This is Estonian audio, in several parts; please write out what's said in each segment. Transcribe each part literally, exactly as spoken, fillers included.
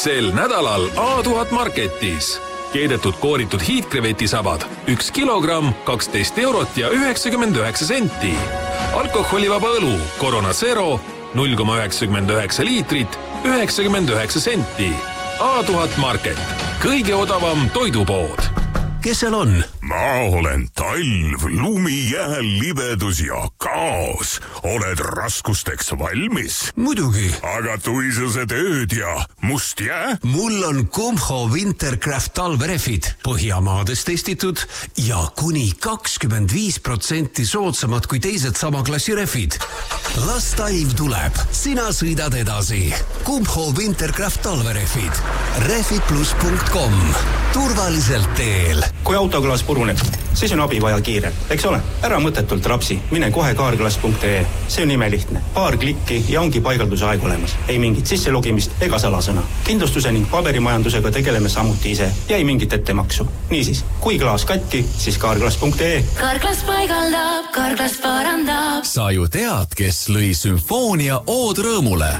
Sel nädalal A tuhat Marketis. Keedetud kooritud hiidkrevetisabad. Üks kilogramm, kaksteist eurot ja üheksakümmend üheksa senti. Alkoholivaba õlu Corona Zero, null koma üheksakümmend üheksa liitrit, üheksakümmend üheksa senti. A tuhat Market. Kõige odavam toidupood. Kes seal on? Ma olen talv, lumi, jääl, libedus ja kaos. Oled raskusteks valmis? Muidugi. Aga tuisused ööd ja must jää? Mul on Kumho Wintercraft talverefid. Põhjamaades testitud ja kuni kakskümmend viis protsenti soodsamad kui teised sama klassi refid. Las talv tuleb. Sina sõidad edasi. Kumho Wintercraft talverefid. refid plus punkt com. Turvaliselt teel. Kui autoklaas puruneb, siis on abi vaja kiire. Eks ole, ära mõttetult rapsi. Mine kohe kaarklaas punkt ee. See on imelihtne. Paar klikki ja ongi paigalduse aeg olemas. Ei mingit sisselogimist ega salasõna. Kindlustuse ning paberimajandusega tegeleme samuti ise ja ei mingit ettemaksu. Niisiis, kui klaas katki, siis kaarklaas punkt ee. Kaarklaas paigaldab, kaarklaas parandab. Sa ju tead, kes lõi sümfoonia Ood rõõmule.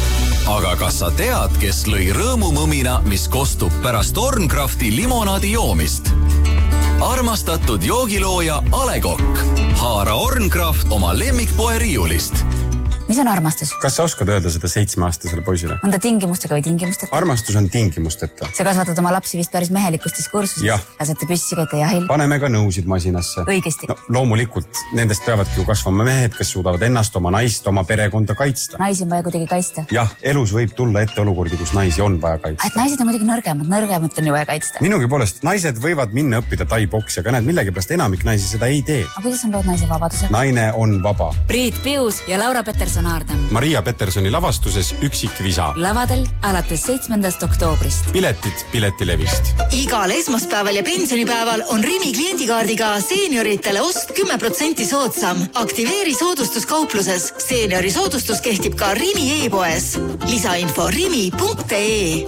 Aga kas sa tead, kes lõi rõõmumõmina, mis kostub pärast Ornkrafti limonaadi joomist? Armastatud joogilooja Ale Kokk. Haara Ornkraft oma lemmikpoe riiulist. Mis on armastus? Kas sa oskad öelda seda seitsmeaastasele poisile? On ta tingimustega või tingimusteta? Armastus on tingimusteta. Sa kasvatad oma lapsi vist päris mehelikustes kursuses. Jah. Lasete püssi käite jahil. Paneme ka nõusid masinasse. Õigesti. No, loomulikult, nendest peavadki ju kasvama mehed, kes suudavad ennast, oma naist, oma perekonda kaitsta. Naisi on vaja kuidagi kaitsta. Jah, elus võib tulla ette olukordi, kus naisi on vaja kaitsta. Et naised on muidugi nõrgemad, nõrgemad on ju vaja kaitsta. Minugi poolest, naised võivad minna õppida taiboksi, aga näed, millegipärast enamik naisi seda ei tee. Aga kuidas on lood naise vabaduse? Naine on vaba. Priit Pius ja Laura Peterson-Aardam. Maria Petersoni lavastuses Üksik visa. Lavadel alates seitsmendast oktoobrist. Piletid Piletilevist. Igal esmaspäeval ja pensionipäeval on Rimi kliendikaardiga seenioritele ost kümme protsenti soodsam. Aktiveeri soodustus kaupluses. Seeniori soodustus kehtib ka Rimi e-poes. Lisainfo rimi punkt ee.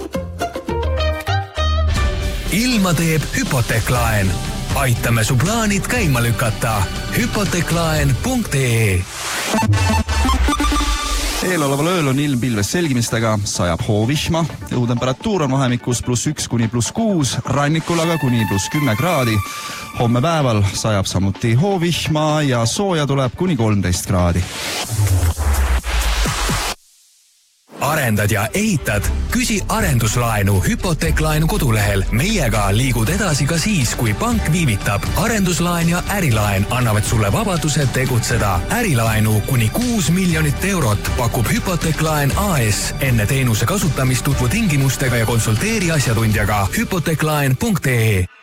Ilma teeb hüpoteeklaen. Aitame su plaanid käima lükata. hüpoteeklaen punkt ee. Eeloleval ööl on ilm pilves selgimistega, sajab hoovihma, õhutemperatuur on vahemikus pluss üks kuni pluss kuus, rannikul aga kuni pluss kümme kraadi. Homme päeval sajab samuti hoovihma ja sooja tuleb kuni kolmteist kraadi. Arendad ja ehitad? Küsi arenduslaenu hüpoteeklaenu kodulehel. Meiega liigud edasi ka siis, kui pank viivitab. Arenduslaen ja ärilaen annavad sulle vabaduse tegutseda. Ärilaenu kuni kuus miljonit eurot pakub hüpoteeklaen A S. Enne teenuse kasutamist tutvu tingimustega ja konsulteeri asjatundjaga hüpoteeklaen punkt ee.